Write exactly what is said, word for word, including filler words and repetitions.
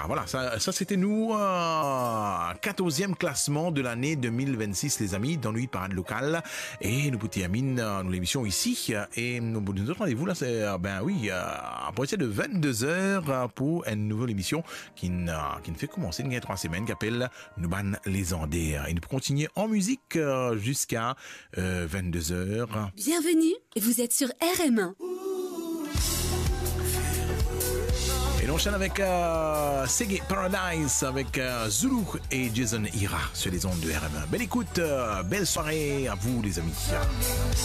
Ah, voilà, ça, ça c'était nous, euh, quatorzième classement de l'année deux mille vingt-six, les amis, dans Nuit Parade Locale. Et nous, petit Amine, euh, nous l'émission ici. Et nous, nous autres rendez-vous là, c'est, euh, ben oui, euh, à partir de vingt-deux heures pour une nouvelle émission qui, euh, qui ne fait commencer il y a trois semaines, qui appelle Nuban Légendaire. Et nous continuer en musique euh, jusqu'à euh, vingt-deux heures. Bienvenue, vous êtes sur R M un. Et on enchaîne avec euh, Segé Paradise avec euh, Zulu et Jason Ira sur les ondes de R M un. Belle écoute, euh, belle soirée à vous les amis.